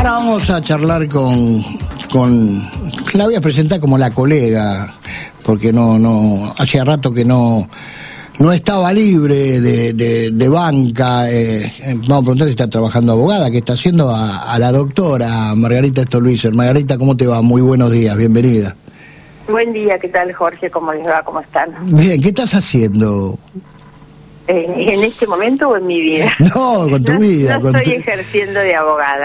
Ahora vamos a charlar con la voy a presentar como la colega, porque no hacía rato que no estaba libre de banca. Vamos a preguntar si está trabajando abogada, qué está haciendo a la doctora Margarita Stolbizer. Margarita, ¿cómo te va? Muy buenos días, bienvenida. Buen día, ¿qué tal, Jorge? ¿Cómo les va? ¿Cómo están? Bien, ¿qué estás haciendo? ¿En este momento o en mi vida? No, con tu vida. No estoy ejerciendo de abogada,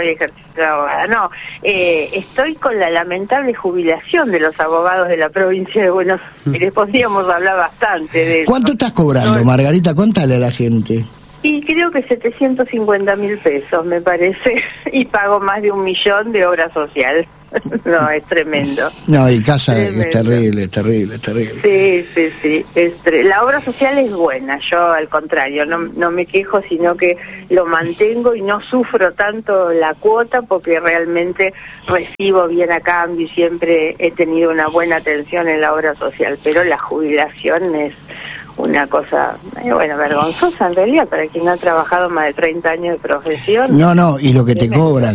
no. Estoy con la lamentable jubilación de los abogados de la provincia de Buenos Aires. Podríamos hablar bastante de eso. ¿Cuánto estás cobrando, Margarita? Contale a la gente. Y creo que 750.000 pesos, me parece, y pago más de 1 millón de obra social. No, es tremendo. No, y casa tremendo. Es terrible. Sí. La obra social es buena, yo al contrario, no me quejo, sino que lo mantengo y no sufro tanto la cuota porque realmente recibo bien a cambio y siempre he tenido una buena atención en la obra social, pero la jubilación es una cosa, vergonzosa en realidad para quien ha trabajado más de 30 años de profesión. No, y lo que te cobran.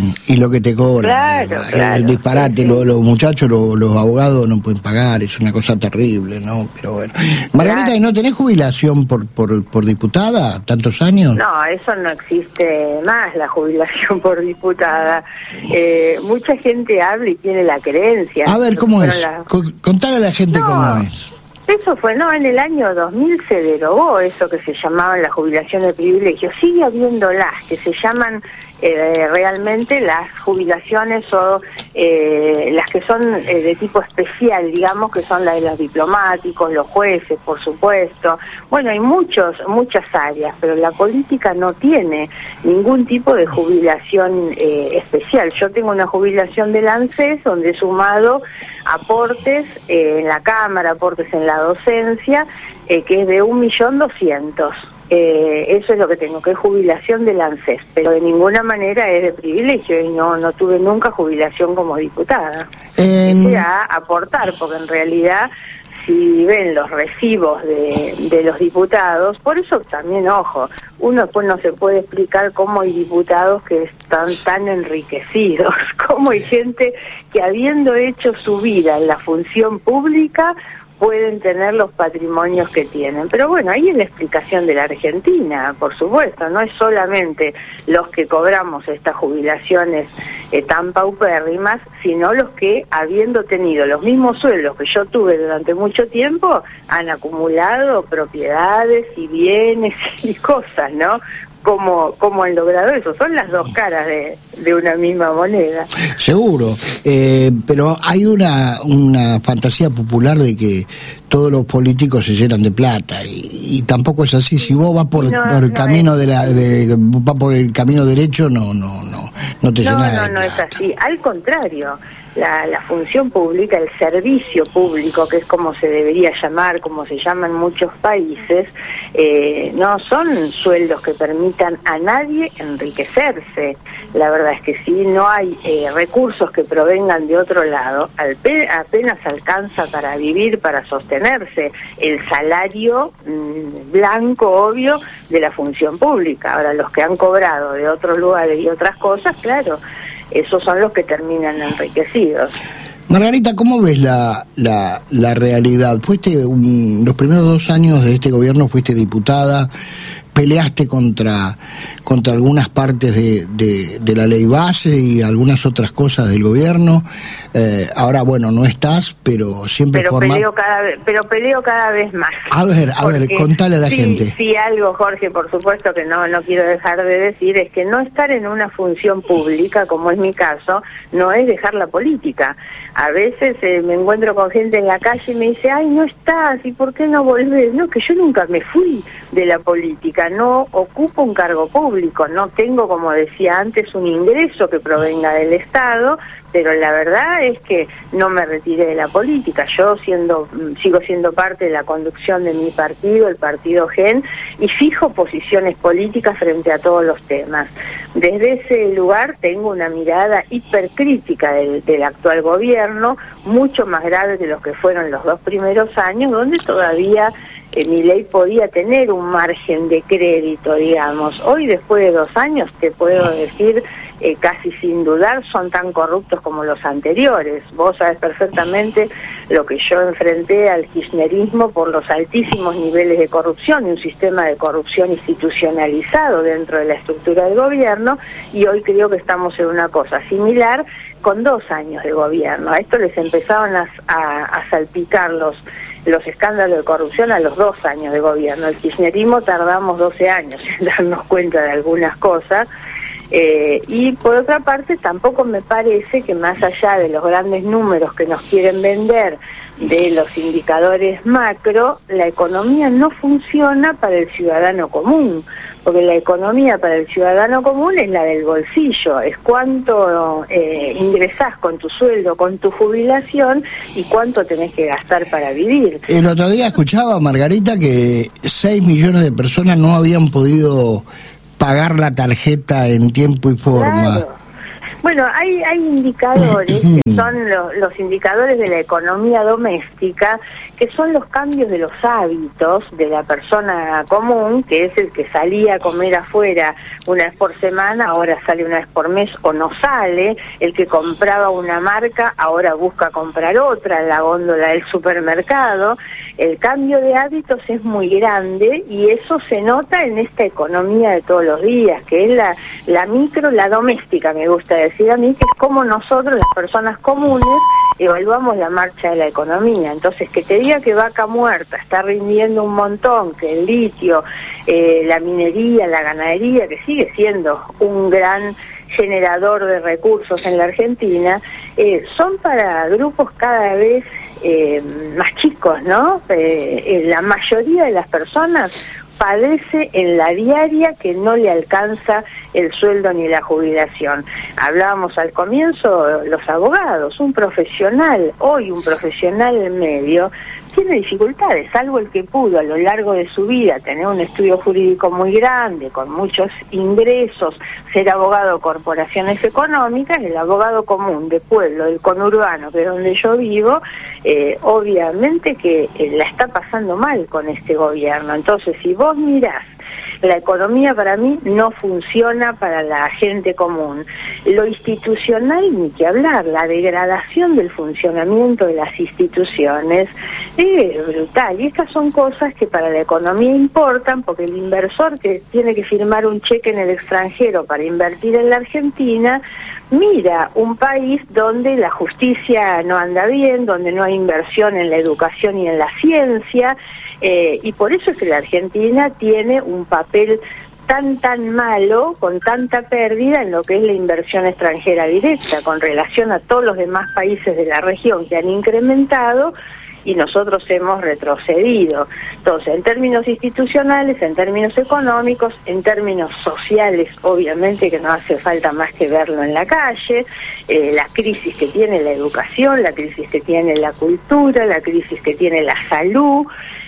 Claro. Disparate, sí. Los muchachos, los abogados no pueden pagar, es una cosa terrible, ¿no? Pero bueno. Margarita, claro. ¿Y no tenés jubilación por diputada tantos años? No, eso no existe más, la jubilación por diputada. Mucha gente habla y tiene la creencia. A ver, ¿cómo es? Contale a la gente cómo es. Eso fue, en el año 2000 se derogó eso que se llamaban la jubilación de privilegio. Sigue habiéndolas, que se llaman realmente las jubilaciones o las que son de tipo especial, digamos, que son las de los diplomáticos, los jueces, por supuesto. Bueno, hay muchas áreas, pero la política no tiene ningún tipo de jubilación especial. Yo tengo una jubilación del ANSES donde he sumado aportes en la Cámara, aportes en la docencia, que es de 1.200.000. Eso es lo que tengo, que es jubilación del ANSES, pero de ninguna manera es de privilegio y no tuve nunca jubilación como diputada. Empecé a aportar, porque en realidad si ven los recibos de los diputados, por eso también, ojo, uno después no se puede explicar cómo hay diputados que están tan enriquecidos, cómo hay gente que habiendo hecho su vida en la función pública pueden tener los patrimonios que tienen. Pero bueno, ahí es la explicación de la Argentina, por supuesto, no es solamente los que cobramos estas jubilaciones tan paupérrimas, sino los que, habiendo tenido los mismos sueldos que yo tuve durante mucho tiempo, han acumulado propiedades y bienes y cosas, ¿no? ¿Cómo han logrado eso? Son las dos caras de una misma moneda. Seguro, pero hay una fantasía popular de que todos los políticos se llenan de plata y tampoco es así. Si vos vas por el camino vas por el camino derecho, no te llenas de plata. No es así. Al contrario. La función pública, el servicio público, que es como se debería llamar, como se llama en muchos países, no son sueldos que permitan a nadie enriquecerse. La verdad es que si no hay recursos que provengan de otro lado, apenas alcanza para vivir, para sostenerse el salario blanco, obvio, de la función pública. Ahora, los que han cobrado de otros lugares y otras cosas, claro, esos son los que terminan enriquecidos. Margarita, ¿cómo ves la realidad? Fuiste los primeros 2 años de este gobierno, fuiste diputada, peleaste contra algunas partes de la ley base y algunas otras cosas del gobierno. Ahora, bueno, no estás, pero siempre peleo cada vez más. A ver, contale a la gente. Sí, algo, Jorge, por supuesto que no quiero dejar de decir, es que no estar en una función pública, como es mi caso, no es dejar la política. A veces me encuentro con gente en la calle y me dice, ay, no estás, ¿y por qué no volvés? No, que yo nunca me fui de la política, no ocupo un cargo público, no tengo, como decía antes, un ingreso que provenga del Estado, pero la verdad es que no me retiré de la política. Yo sigo siendo parte de la conducción de mi partido, el partido GEN, y fijo posiciones políticas frente a todos los temas. Desde ese lugar tengo una mirada hipercrítica del actual gobierno, mucho más grave de los que fueron los 2 primeros años, donde todavía Milei podía tener un margen de crédito, digamos. Hoy, después de 2 años, te puedo decir casi sin dudar son tan corruptos como los anteriores. Vos sabés perfectamente lo que yo enfrenté al kirchnerismo por los altísimos niveles de corrupción y un sistema de corrupción institucionalizado dentro de la estructura del gobierno, y hoy creo que estamos en una cosa similar con 2 años de gobierno. A esto les empezaron a salpicar los escándalos de corrupción a los 2 años de gobierno. El kirchnerismo tardamos 12 años en darnos cuenta de algunas cosas. Y por otra parte tampoco me parece que, más allá de los grandes números que nos quieren vender de los indicadores macro, la economía no funciona para el ciudadano común, porque la economía para el ciudadano común es la del bolsillo, es cuánto ingresás con tu sueldo, con tu jubilación, y cuánto tenés que gastar para vivir. El otro día escuchaba, Margarita, que 6 millones de personas no habían podido pagar la tarjeta en tiempo y forma. Claro. Bueno, hay indicadores que son los indicadores de la economía doméstica, que son los cambios de los hábitos de la persona común, que es el que salía a comer afuera una vez por semana, ahora sale una vez por mes o no sale, el que compraba una marca ahora busca comprar otra en la góndola del supermercado. El cambio de hábitos es muy grande y eso se nota en esta economía de todos los días, que es la micro, la doméstica, me gusta decir a mí, que es como nosotros, las personas comunes, evaluamos la marcha de la economía. Entonces, que te diga que Vaca Muerta está rindiendo un montón, que el litio, la minería, la ganadería, que sigue siendo un gran generador de recursos en la Argentina, son para grupos cada vez más chicos, ¿no? La mayoría de las personas padece en la diaria que no le alcanza el sueldo ni la jubilación. Hablábamos al comienzo, los abogados, un profesional medio, tiene dificultades, salvo el que pudo a lo largo de su vida tener un estudio jurídico muy grande, con muchos ingresos, ser abogado de corporaciones económicas. El abogado común de pueblo, del conurbano, que es donde yo vivo, obviamente que la está pasando mal con este gobierno. Entonces, si vos mirás, la economía para mí no funciona para la gente común. Lo institucional, ni que hablar, la degradación del funcionamiento de las instituciones es brutal. Y estas son cosas que para la economía importan, porque el inversor que tiene que firmar un cheque en el extranjero para invertir en la Argentina, mira un país donde la justicia no anda bien, donde no hay inversión en la educación y en la ciencia, y por eso es que la Argentina tiene un papel tan malo, con tanta pérdida en lo que es la inversión extranjera directa, con relación a todos los demás países de la región que han incrementado y nosotros hemos retrocedido. Entonces, en términos institucionales, en términos económicos, en términos sociales, obviamente que no hace falta más que verlo en la calle, la crisis que tiene la educación, la crisis que tiene la cultura, la crisis que tiene la salud.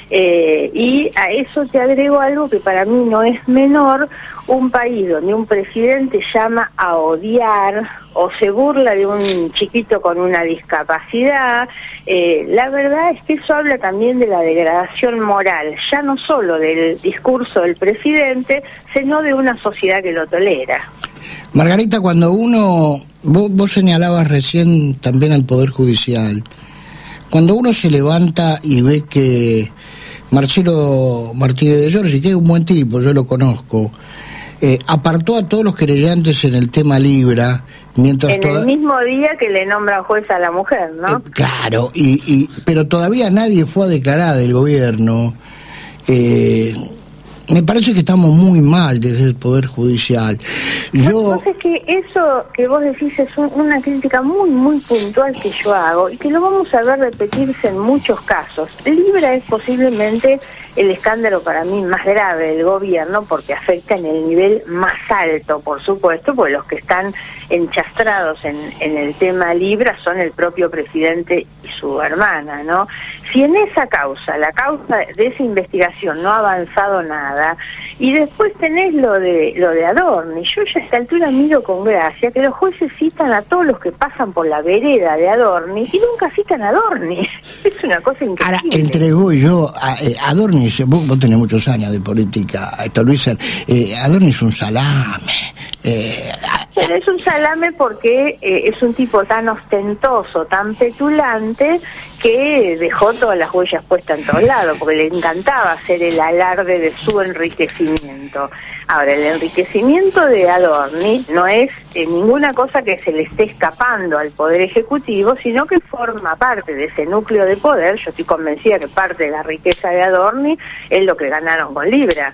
Y a eso te agrego algo que para mí no es menor: un país donde un presidente llama a odiar o se burla de un chiquito con una discapacidad. La verdad es que eso habla también de la degradación moral, ya no solo del discurso del presidente, sino de una sociedad que lo tolera. Margarita, cuando vos señalabas recién también al Poder Judicial, cuando uno se levanta y ve que Marcelo Martínez de Giorgi, que es un buen tipo, yo lo conozco, apartó a todos los querellantes en el tema Libra, mientras en el mismo día que le nombra juez a la mujer, ¿no? Claro, pero todavía nadie fue a declarar del gobierno. Me parece que estamos muy mal desde el Poder Judicial. Entonces, que eso que vos decís es una crítica muy puntual que yo hago y que lo vamos a ver repetirse en muchos casos. Libra es posiblemente el escándalo para mí más grave del gobierno, porque afecta en el nivel más alto, por supuesto, porque los que están enchastrados en el tema Libra son el propio presidente y su hermana, ¿no? Si en esa causa, la causa de esa investigación no ha avanzado nada, y después tenés lo de Adorni, yo ya a esta altura miro con gracia que los jueces citan a todos los que pasan por la vereda de Adorni y nunca citan a Adorni. Es una cosa increíble. Ahora, entre vos y yo, Adorni Adornis, vos tenés muchos años de política, Luis, Adornis es un salame. Pero es un salame porque es un tipo tan ostentoso, tan petulante, que dejó todas las huellas puestas en todos lados, porque le encantaba hacer el alarde de su enriquecimiento. Ahora, el enriquecimiento de Adorni no es ninguna cosa que se le esté escapando al Poder Ejecutivo, sino que forma parte de ese núcleo de poder. Yo estoy convencida que parte de la riqueza de Adorni es lo que ganaron con Libra.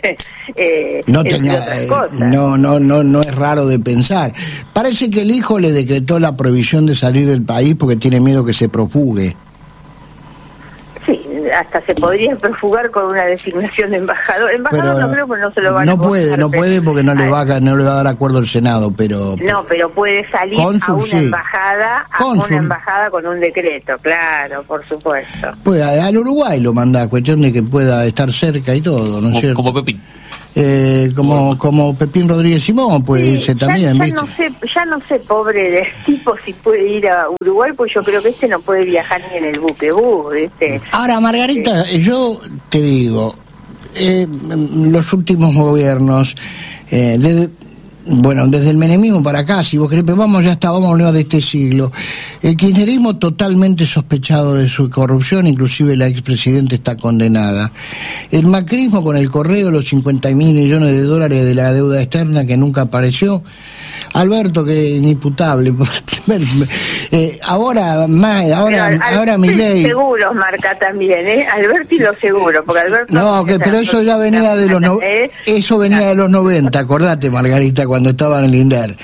No es raro de pensar. Parece que el hijo le decretó la prohibición de salir del país porque tiene miedo que se profugue. Sí, hasta se podría profugar con una designación de embajador. Embajador no creo, porque no se lo van a poder. No puede porque no le va a dar acuerdo el Senado, pero... No, pero puede salir cónsul, a una embajada, con un decreto, claro, por supuesto. Pues al Uruguay lo manda, cuestión de que pueda estar cerca y todo, ¿no es cierto? Como Pepín. Como Pepín Rodríguez Simón puede irse también, ¿viste? Ya no sé, pobre de tipo, si puede ir a Uruguay, pues yo creo que no puede viajar ni en el buquebús, ¿viste? Ahora, Margarita, yo te digo, los últimos gobiernos, desde el menemismo para acá, si vos querés, pero vamos a hablar de este siglo. El kirchnerismo totalmente sospechado de su corrupción, inclusive la expresidenta está condenada. El macrismo con el correo, los 50.000 millones de dólares de la deuda externa que nunca apareció. Alberto, que es inimputable. Ahora Milei. Seguros marca también, Alberto y los seguros, porque Alberto. Pero eso ya venía de los eso venía de los 90, acordate, Margarita, cuando estaba en el INDER.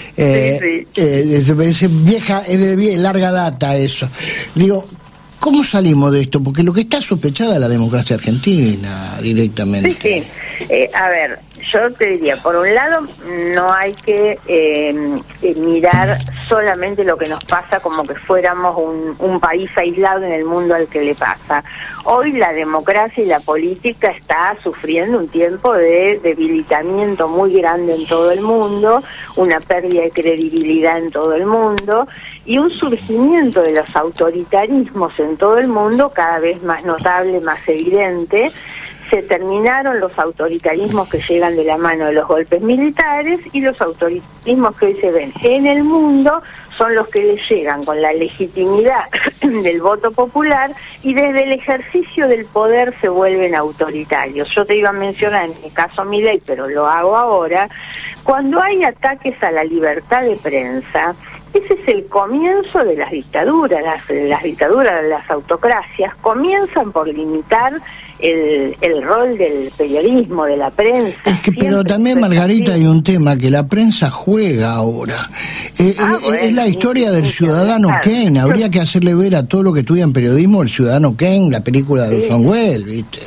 Es vieja, es de larga data eso. Digo, ¿cómo salimos de esto? Porque lo que está sospechada es la democracia argentina directamente. Sí. A ver, yo te diría, por un lado, no hay que mirar solamente lo que nos pasa como que fuéramos un país aislado en el mundo al que le pasa. Hoy la democracia y la política está sufriendo un tiempo de debilitamiento muy grande en todo el mundo, una pérdida de credibilidad en todo el mundo y un surgimiento de los autoritarismos en todo el mundo cada vez más notable, más evidente. Se terminaron los autoritarismos que llegan de la mano de los golpes militares y los autoritarismos que hoy se ven en el mundo son los que le llegan con la legitimidad del voto popular y desde el ejercicio del poder se vuelven autoritarios. Yo te iba a mencionar en mi caso Milei, pero lo hago ahora. Cuando hay ataques a la libertad de prensa, ese es el comienzo de las dictaduras. Las dictaduras, las autocracias, comienzan por limitar el rol del periodismo, de la prensa. Pero también, Margarita, hay un tema que la prensa juega ahora. Es la historia del ciudadano Kane. Habría que hacerle ver a todo lo que estudian periodismo el ciudadano Kane, la película de Orson Welles, ¿viste?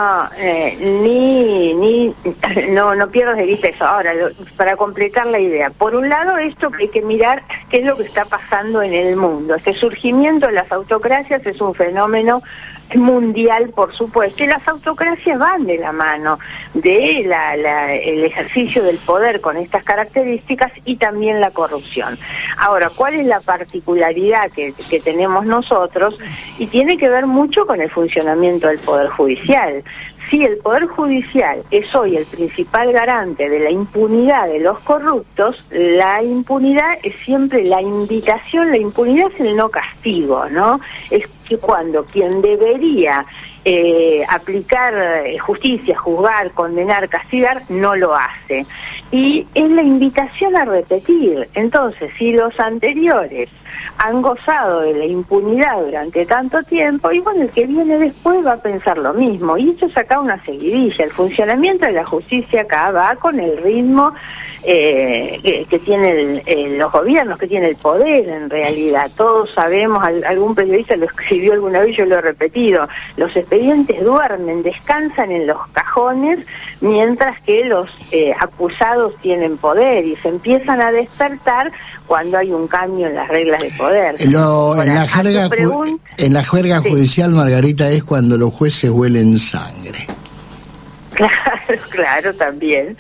No pierdas de vista eso. Ahora, para completar la idea, por un lado, esto que hay que mirar qué es lo que está pasando en el mundo. Este surgimiento de las autocracias es un fenómeno mundial, por supuesto, y las autocracias van de la mano de el ejercicio del poder con estas características y también la corrupción. Ahora, ¿cuál es la particularidad que tenemos nosotros? Y tiene que ver mucho con el funcionamiento del Poder Judicial. Si el Poder Judicial es hoy el principal garante de la impunidad de los corruptos, la impunidad es siempre la invitación, la impunidad es el no castigo, ¿no? Es que cuando quien debería aplicar justicia, juzgar, condenar, castigar, no lo hace. Y es la invitación a repetir. Entonces, si los anteriores han gozado de la impunidad durante tanto tiempo, y bueno, el que viene después va a pensar lo mismo. Y esto es acá una seguidilla. El funcionamiento de la justicia acá va con el ritmo que tienen los gobiernos, que tiene el poder en realidad. Todos sabemos, algún periodista lo escribió alguna vez, yo lo he repetido, los expedientes duermen, descansan en los cajones, mientras que los acusados tienen poder y se empiezan a despertar cuando hay un cambio en las reglas de poder. En la jerga judicial, Margarita, es cuando los jueces huelen sangre. Claro, también.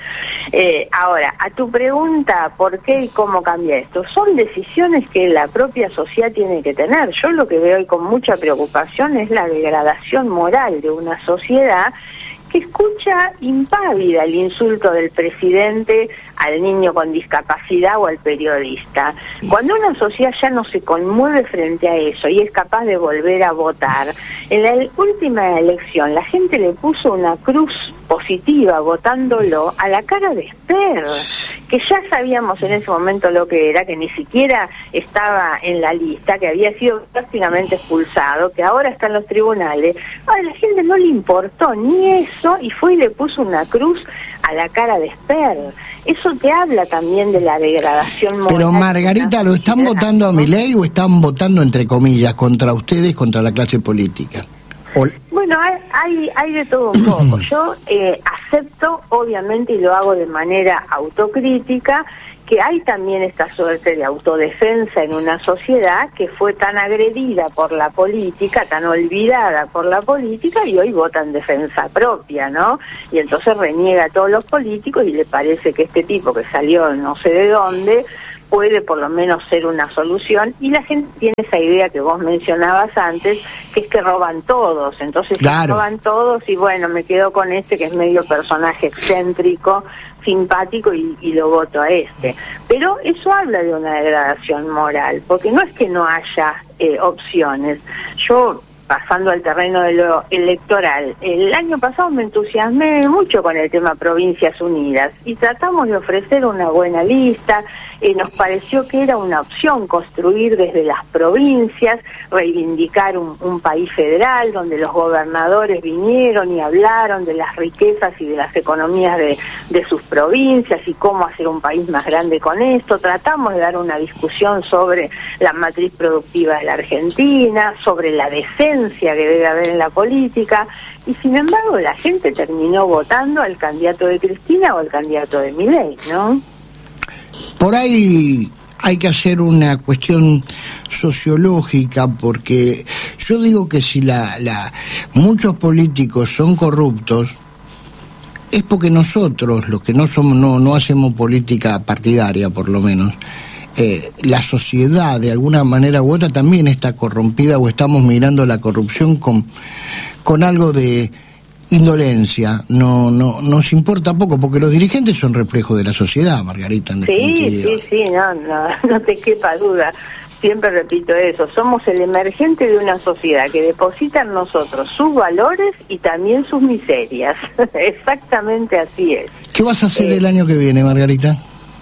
Ahora, a tu pregunta, ¿por qué y cómo cambia esto? Son decisiones que la propia sociedad tiene que tener. Yo lo que veo hoy con mucha preocupación es la degradación moral de una sociedad que escucha impávida el insulto del presidente al niño con discapacidad o al periodista. Cuando una sociedad ya no se conmueve frente a eso y es capaz de volver a votar, en la última elección la gente le puso una cruz positiva votándolo a la cara de Esper, que ya sabíamos en ese momento lo que era, que ni siquiera estaba en la lista, que había sido prácticamente expulsado, que ahora está en los tribunales. A la gente no le importó ni eso y fue y le puso una cruz a la cara de Esper. Eso te habla también de la degradación moral. Pero Margarita, ¿lo están votando a Milei o están votando, entre comillas, contra ustedes, contra la clase política? Bueno, hay de todo un poco. Yo acepto, obviamente, y lo hago de manera autocrítica, que hay también esta suerte de autodefensa en una sociedad que fue tan agredida por la política, tan olvidada por la política, y hoy vota en defensa propia, ¿no? Y entonces reniega a todos los políticos y le parece que este tipo que salió no sé de dónde puede por lo menos ser una solución, y la gente tiene esa idea que vos mencionabas antes, que es que roban todos, entonces claro, roban todos y bueno, me quedo con este que es medio personaje excéntrico, simpático y lo voto a este. Pero eso habla de una degradación moral, porque no es que no haya opciones. Yo, pasando al terreno de lo electoral, el año pasado me entusiasmé mucho con el tema Provincias Unidas y tratamos de ofrecer una buena lista. Nos pareció que era una opción construir desde las provincias, reivindicar un país federal donde los gobernadores vinieron y hablaron de las riquezas y de las economías de sus provincias y cómo hacer un país más grande con esto. Tratamos de dar una discusión sobre la matriz productiva de la Argentina, sobre la decencia que debe haber en la política, y sin embargo la gente terminó votando al candidato de Cristina o al candidato de Milei, ¿no? Por ahí hay que hacer una cuestión sociológica, porque yo digo que si muchos políticos son corruptos, es porque nosotros, los que no somos, no hacemos política partidaria, por lo menos, la sociedad de alguna manera u otra también está corrompida, o estamos mirando la corrupción con algo de indolencia. Nos importa poco, porque los dirigentes son reflejo de la sociedad, Margarita. Sí, no te quepa duda. Siempre repito eso, somos el emergente de una sociedad que deposita en nosotros sus valores y también sus miserias. Exactamente así es. ¿Qué vas a hacer el año que viene, Margarita?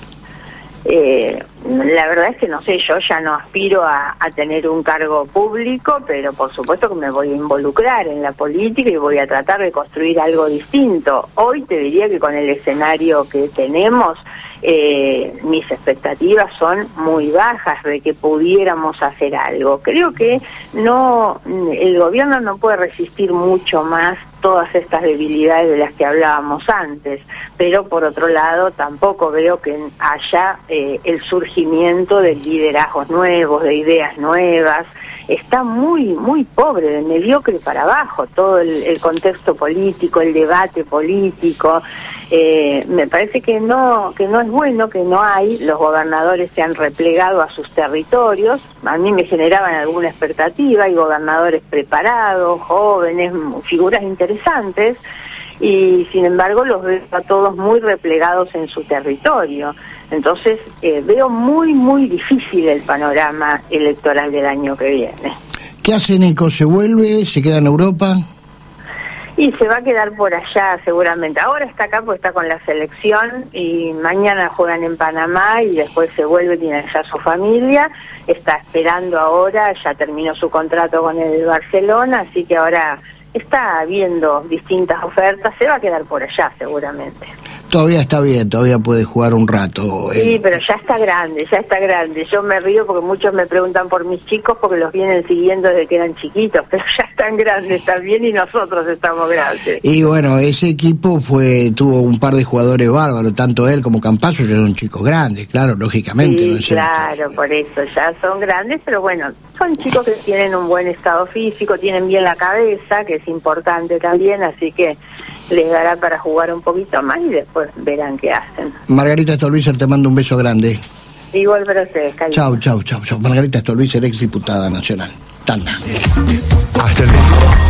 La verdad es que no sé, yo ya no aspiro a tener un cargo público, pero por supuesto que me voy a involucrar en la política y voy a tratar de construir algo distinto. Hoy te diría que con el escenario que tenemos, mis expectativas son muy bajas de que pudiéramos hacer algo. Creo que el gobierno no puede resistir mucho más todas estas debilidades de las que hablábamos antes, pero por otro lado tampoco veo que haya el surgimiento de liderazgos nuevos, de ideas nuevas. Está muy pobre, de mediocre para abajo todo el contexto político, el debate político. Me parece que no es bueno, que no hay, los gobernadores se han replegado a sus territorios. A mí me generaban alguna expectativa, hay gobernadores preparados, jóvenes, figuras interesantes, y sin embargo los veo a todos muy replegados en su territorio. Entonces veo muy difícil el panorama electoral del año que viene. ¿Qué hace Nico? ¿Se vuelve? ¿Se queda en Europa? Y se va a quedar por allá seguramente. Ahora está acá porque está con la selección y mañana juegan en Panamá y después se vuelve, tiene allá su familia. Está esperando ahora, ya terminó su contrato con el Barcelona, así que ahora está viendo distintas ofertas. Se va a quedar por allá seguramente. Todavía está bien, todavía puede jugar un rato. Sí, pero ya está grande. Yo me río porque muchos me preguntan por mis chicos porque los vienen siguiendo desde que eran chiquitos, pero ya están grandes también y nosotros estamos grandes. Y bueno, ese equipo tuvo un par de jugadores bárbaros, tanto él como Campazzo, ya son chicos grandes, claro, lógicamente. Sí, ¿no es claro, cierto? por eso ya son grandes, pero bueno, son chicos que tienen un buen estado físico, tienen bien la cabeza, que es importante también, así que les dará para jugar un poquito más y después verán qué hacen. Margarita Stolbizer, te mando un beso grande. Igual para ustedes, cariño. Chau, chau, chau, chau. Margarita Stolbizer, ex diputada nacional. Tanda. Hasta el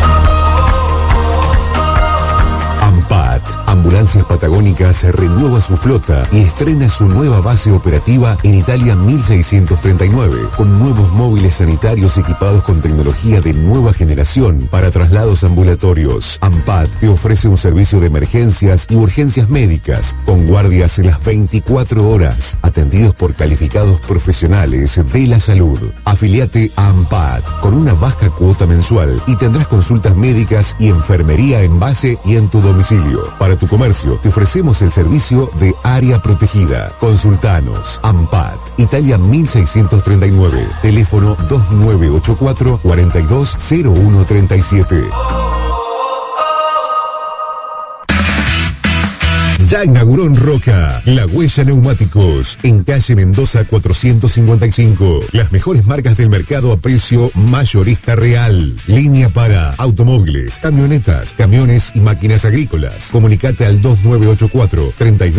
AMPAT, Ambulancias Patagónicas, renueva su flota y estrena su nueva base operativa en Italia 1639, con nuevos móviles sanitarios equipados con tecnología de nueva generación para traslados ambulatorios. AMPAT te ofrece un servicio de emergencias y urgencias médicas, con guardias en las 24 horas, atendidos por calificados profesionales de la salud. Afiliate a AMPAT con una baja cuota mensual y tendrás consultas médicas y enfermería en base y en tu domicilio. Para tu comercio te ofrecemos el servicio de área protegida. Consultanos. AMPAT, Italia 1639, teléfono 2984 420137. Ya inauguró en Roca La Huella Neumáticos, en calle Mendoza 455. Las mejores marcas del mercado a precio mayorista real. Línea para automóviles, camionetas, camiones y máquinas agrícolas. Comunicate al 2984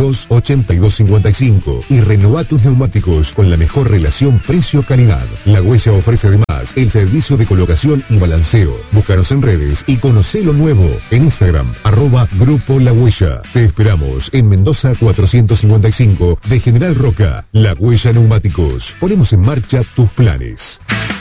328255 y renová tus neumáticos con la mejor relación precio-calidad. La Huella ofrece además el servicio de colocación y balanceo. Búscanos en redes y conocé lo nuevo en Instagram, @Grupo La Huella. Te esperamos en Mendoza 455 de General Roca. La Huella Neumáticos. Ponemos en marcha tus planes.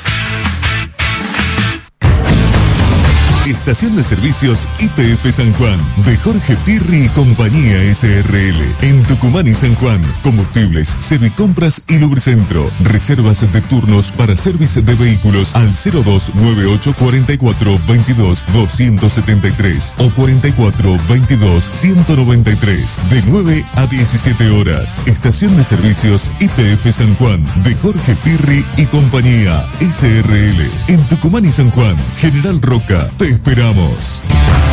Estación de Servicios YPF San Juan, de Jorge Pirri y Compañía SRL. En Tucumán y San Juan, combustibles, servicompras y lubricentro. Reservas de turnos para servicio de vehículos al 0298 44 22 273 o 44 22 193, de 9 a 17 horas. Estación de Servicios YPF San Juan, de Jorge Pirri y Compañía SRL. En Tucumán y San Juan, General Roca. Te esperamos.